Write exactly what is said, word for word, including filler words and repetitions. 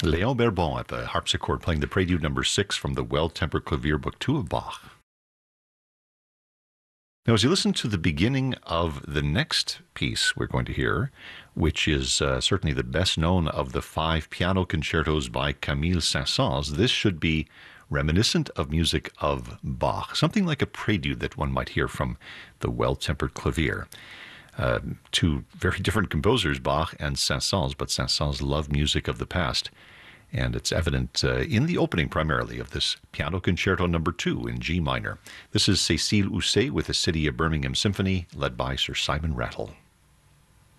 Léon Berbon at the harpsichord playing the Prelude number six from the Well-Tempered Clavier, Book two of Bach. Now, as you listen to the beginning of the next piece we're going to hear, which is uh, certainly the best known of the five piano concertos by Camille Saint-Saëns, this should be reminiscent of music of Bach, something like a prelude that one might hear from the Well-Tempered Clavier. Uh, two very different composers, Bach and Saint-Saëns, but Saint-Saëns loved music of the past. And it's evident uh, in the opening primarily of this Piano Concerto number two in G minor. This is Cécile Housset with the City of Birmingham Symphony, led by Sir Simon Rattle.